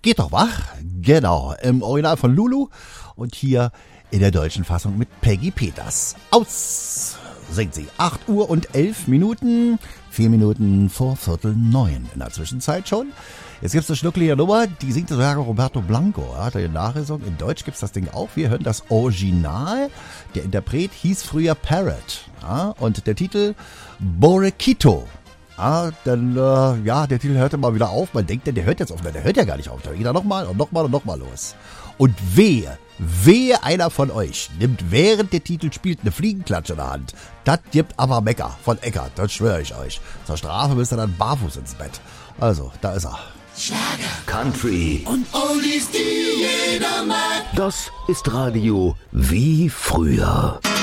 Geht doch wach, genau, im Original von Lulu und hier in der deutschen Fassung mit Peggy Peters. Aus singt sie. 8 Uhr und 11 Minuten, 4 Minuten vor 8:45 in der Zwischenzeit schon. Jetzt gibt's eine schnucklige Nummer, die singt sogar Roberto Blanco. Hat er die Nachgesungen. In Deutsch gibt's das Ding auch. Wir hören das Original. Der Interpret hieß früher Parrot. Ja, und der Titel Borequito. Ja, dann, der Titel hörte mal wieder auf. Man denkt, der hört jetzt auf. Der hört ja gar nicht auf. Da geht er nochmal und nochmal und nochmal los. Und wehe einer von euch nimmt während der Titel spielt eine Fliegenklatsche in der Hand. Das gibt aber Mecker von Eckart, das schwöre ich euch. Zur Strafe müsst ihr dann barfuß ins Bett. Also, da ist er. Schlager, Country und Oldies, die jeder mag. Das ist Radio wie früher.